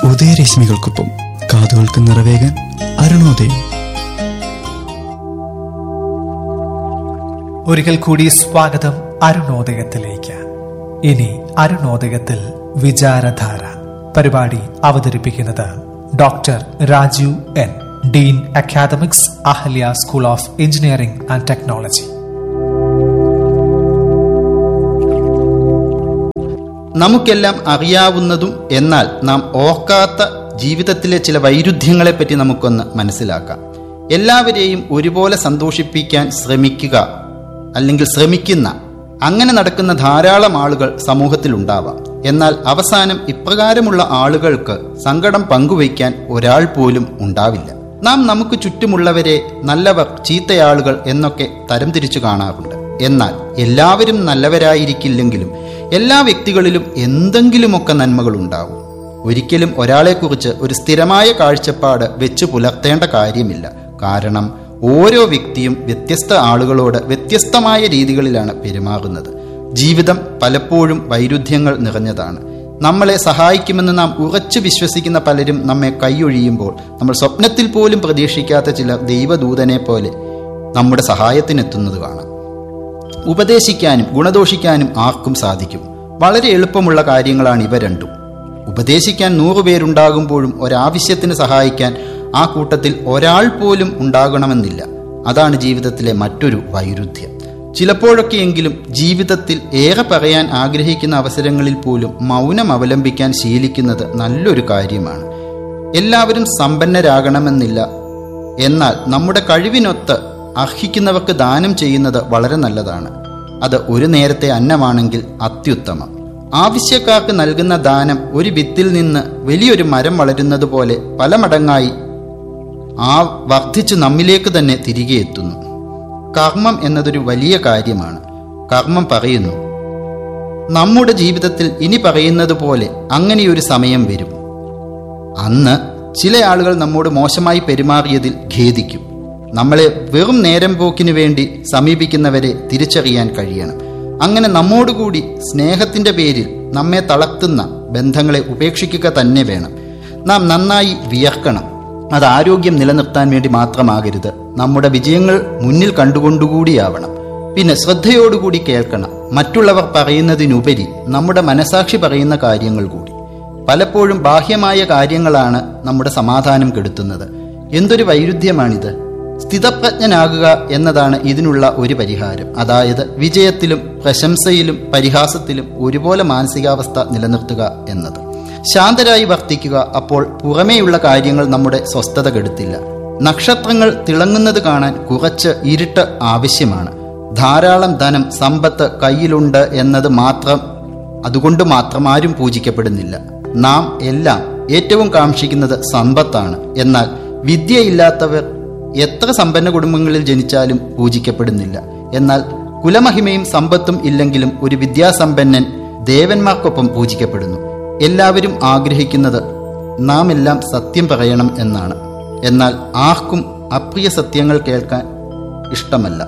ഉദയരശ്മികൾക്കൊപ്പം കാതുകൾക്ക് നിറവേകാൻ അരുണോദയം. ഒരിക്കൽ കൂടി സ്വാഗതം അരുണോദയത്തിലേക്ക്. ഇനി അരുണോദയത്തിൽ വിചാരധാര പരിപാടി അവതരിപ്പിക്കുന്നത് doctor Rajeev N, Dean academics, Ahalya school of engineering and technology. നമുക്കെല്ലാം അറിയാവുന്നതും എന്നാൽ നാം ഓർക്കാത്ത ജീവിതത്തിലെ ചില വൈരുദ്ധ്യങ്ങളെപ്പറ്റി നമുക്കൊന്ന് മനസ്സിലാക്കാം. എല്ലാവരെയും ഒരുപോലെ സന്തോഷിപ്പിക്കാൻ ശ്രമിക്കുക അല്ലെങ്കിൽ ശ്രമിക്കുന്ന അങ്ങനെ നടക്കുന്ന ധാരാളം ആളുകൾ സമൂഹത്തിലുണ്ടാവാം. എന്നാൽ അവസാനം ഇപ്രകാരമുള്ള ആളുകൾക്ക് സങ്കടം പങ്കുവയ്ക്കാൻ ഒരാൾ പോലും ഉണ്ടാവില്ല. നാം നമുക്ക് ചുറ്റുമുള്ളവരെ നല്ലവർ, ചീത്തയാളുകൾ എന്നൊക്കെ തരംതിരിച്ചു കാണാറുണ്ട്. എന്നാൽ എല്ലാവരും നല്ലവരായിരിക്കില്ലെങ്കിലും എല്ലാ വ്യക്തികളിലും എന്തെങ്കിലുമൊക്കെ നന്മകളുണ്ടാവും. ഒരിക്കലും ഒരാളെക്കുറിച്ച് ഒരു സ്ഥിരമായ കാഴ്ചപ്പാട് വെച്ച് പുലർത്തേണ്ട കാര്യമില്ല. കാരണം ഓരോ വ്യക്തിയും വ്യത്യസ്ത ആളുകളോട് വ്യത്യസ്തമായ രീതികളിലാണ് പെരുമാറുന്നത്. ജീവിതം പലപ്പോഴും വൈരുദ്ധ്യങ്ങൾ നിറഞ്ഞതാണ്. നമ്മളെ സഹായിക്കുമെന്ന് നാം ഉറച്ചു വിശ്വസിക്കുന്ന പലരും നമ്മെ കൈയൊഴിയുമ്പോൾ നമ്മൾ സ്വപ്നത്തിൽ പോലും പ്രതീക്ഷിക്കാത്ത ചിലർ ദൈവദൂതനെ പോലെ നമ്മുടെ സഹായത്തിനെത്തുന്നത് കാണാം. ഉപദേശിക്കാനും ഗുണദോഷിക്കാനും ആർക്കും സാധിക്കും. വളരെ എളുപ്പമുള്ള കാര്യങ്ങളാണ് ഇവ രണ്ടും. ഉപദേശിക്കാൻ 100 പേരുണ്ടാകുമ്പോഴും ഒരാവശ്യത്തിന് സഹായിക്കാൻ ആ കൂട്ടത്തിൽ ഒരാൾ പോലും ഉണ്ടാകണമെന്നില്ല. അതാണ് ജീവിതത്തിലെ മറ്റൊരു വൈരുദ്ധ്യം. ചിലപ്പോഴൊക്കെയെങ്കിലും ജീവിതത്തിൽ ഏറെ പറയാൻ ആഗ്രഹിക്കുന്ന അവസരങ്ങളിൽ പോലും മൗനം അവലംബിക്കാൻ ശീലിക്കുന്നത് നല്ലൊരു കാര്യമാണ്. എല്ലാവരും സമ്പന്നരാകണമെന്നില്ല. എന്നാൽ നമ്മുടെ കഴിവിനൊത്ത് അർഹിക്കുന്നവർക്ക് ദാനം ചെയ്യുന്നത് വളരെ നല്ലതാണ്. അത് ഒരു നേരത്തെ അന്നമാണെങ്കിൽ അത്യുത്തമം. ആവശ്യക്കാർക്ക് നൽകുന്ന ദാനം ഒരു വിത്തിൽ നിന്ന് വലിയൊരു മരം വളരുന്നത് പോലെ പല മടങ്ങായി വർദ്ധിച്ചു നമ്മിലേക്ക് തന്നെ തിരികെ എത്തുന്നു. കർമ്മം എന്നതൊരു വലിയ കാര്യമാണ്. കർമ്മം പറയുന്നു, നമ്മുടെ ജീവിതത്തിൽ ഇനി പറയുന്നത് പോലെ അങ്ങനെയൊരു സമയം വരും. അന്ന് ചില ആളുകൾ നമ്മോട് മോശമായി പെരുമാറിയതിൽ ഖേദിക്കും. നമ്മളെ വെറും നേരം പോക്കിനു വേണ്ടി സമീപിക്കുന്നവരെ തിരിച്ചറിയാൻ കഴിയണം. അങ്ങനെ നമ്മോടുകൂടി സ്നേഹത്തിൻ്റെ പേരിൽ നമ്മെ തളർത്തുന്ന ബന്ധങ്ങളെ ഉപേക്ഷിക്കുക തന്നെ വേണം. നാം നന്നായി വിയർക്കണം. അത് ആരോഗ്യം നിലനിർത്താൻ വേണ്ടി മാത്രമാകരുത്. നമ്മുടെ വിജയങ്ങൾ മുന്നിൽ കണ്ടുകൊണ്ടുകൂടിയാവണം. പിന്നെ ശ്രദ്ധയോടുകൂടി കേൾക്കണം. മറ്റുള്ളവർ പറയുന്നതിനുപരി നമ്മുടെ മനസാക്ഷി പറയുന്ന കാര്യങ്ങൾ കൂടി. പലപ്പോഴും ബാഹ്യമായ കാര്യങ്ങളാണ് നമ്മുടെ സമാധാനം കെടുത്തുന്നത്. എന്തൊരു വൈരുദ്ധ്യമാണിത്! സ്ഥിതപ്രജ്ഞനാകുക എന്നതാണ് ഇതിനുള്ള ഒരു പരിഹാരം. അതായത് വിജയത്തിലും പ്രശംസയിലും പരിഹാസത്തിലും ഒരുപോലെ മാനസികാവസ്ഥ നിലനിർത്തുക എന്നത്. ശാന്തരായി വർത്തിക്കുക. അപ്പോൾ പുറമേയുള്ള കാര്യങ്ങൾ നമ്മുടെ സ്വസ്ഥത കെടുത്തില്ല. നക്ഷത്രങ്ങൾ തിളങ്ങുന്നത് കാണാൻ കുറച്ച് ഇരുട്ട് ആവശ്യമാണ്. ധാരാളം ധനം, സമ്പത്ത് കയ്യിലുണ്ട് എന്നത് അതുകൊണ്ട് മാത്രം ആരും പൂജിക്കപ്പെടുന്നില്ല. നാം എല്ലാം ഏറ്റവും കാക്ഷിക്കുന്നത് സമ്പത്താണ്. എന്നാൽ വിദ്യയില്ലാത്തവർ എത്ര സമ്പന്ന കുടുംബങ്ങളിൽ ജനിച്ചാലും പൂജിക്കപ്പെടുന്നില്ല. എന്നാൽ കുലമഹിമയും സമ്പത്തും ഇല്ലെങ്കിലും ഒരു വിദ്യാസമ്പന്നൻ ദേവന്മാർക്കൊപ്പം പൂജിക്കപ്പെടുന്നു. എല്ലാവരും ആഗ്രഹിക്കുന്നത് നാം എല്ലാം സത്യം പറയണം എന്നാണ്. എന്നാൽ ആർക്കും അപ്രിയ സത്യങ്ങൾ കേൾക്കാൻ ഇഷ്ടമല്ല.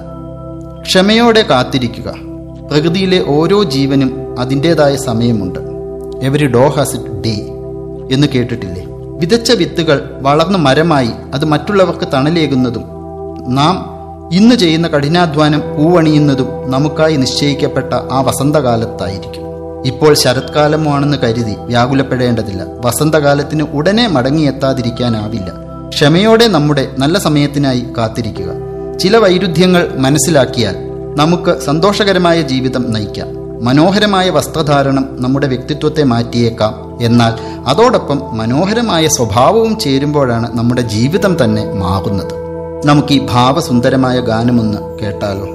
ക്ഷമയോടെ കാത്തിരിക്കുക. പ്രകൃതിയിലെ ഓരോ ജീവനും അതിൻ്റെതായ സമയമുണ്ട്. Every Dr has it day എന്ന് കേട്ടിട്ടില്ലേ? വിതച്ച വിത്തുകൾ വളർന്ന് മരമായി അത് മറ്റുള്ളവർക്ക് തണലേകുന്നതും നാം ഇന്ന് ചെയ്യുന്ന കഠിനാധ്വാനം പൂവണിയുന്നതും നമുക്കായി നിശ്ചയിക്കപ്പെട്ട ആ വസന്തകാലത്തായിരിക്കും. ഇപ്പോൾ ശരത്കാലമാണെന്ന് കരുതി വ്യാകുലപ്പെടേണ്ടതില്ല. വസന്തകാലത്തിന് ഉടനെ മടങ്ങിയെത്താതിരിക്കാനാവില്ല. ക്ഷമയോടെ നമ്മുടെ നല്ല സമയത്തിനായി കാത്തിരിക്കുക. ചില വൈരുദ്ധ്യങ്ങൾ മനസ്സിലാക്കിയാൽ നമുക്ക് സന്തോഷകരമായ ജീവിതം നയിക്കാം. മനോഹരമായ വസ്ത്രധാരണം നമ്മുടെ വ്യക്തിത്വത്തെ മാറ്റിയേക്കാം. എന്നാൽ അതോടൊപ്പം മനോഹരമായ സ്വഭാവവും ചേരുമ്പോഴാണ് നമ്മുടെ ജീവിതം തന്നെ മാറുന്നത്. നമുക്ക് ഈ ഭാവസുന്ദരമായ ഗാനമൊന്ന് കേട്ടാലോ?